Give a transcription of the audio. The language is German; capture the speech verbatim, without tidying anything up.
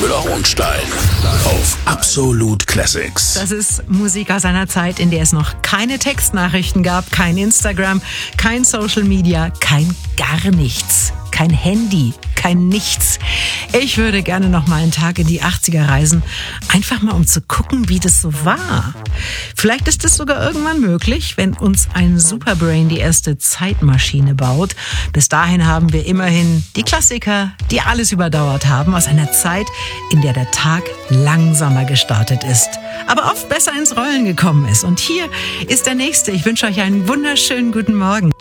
Müller-Hohenstein auf Absolut Classics. Das ist Musik aus einer Zeit, in der es noch keine Textnachrichten gab, kein Instagram, kein Social Media, kein gar nichts, kein Handy, kein nichts. Ich würde gerne noch mal einen Tag in die achtziger reisen, einfach mal um zu gucken, wie das so war. Vielleicht ist es sogar irgendwann möglich, wenn uns ein Superbrain die erste Zeitmaschine baut. Bis dahin haben wir immerhin die Klassiker, die alles überdauert haben, aus einer Zeit, in der der Tag langsamer gestartet ist, aber oft besser ins Rollen gekommen ist. Und hier ist der nächste. Ich wünsche euch einen wunderschönen guten Morgen.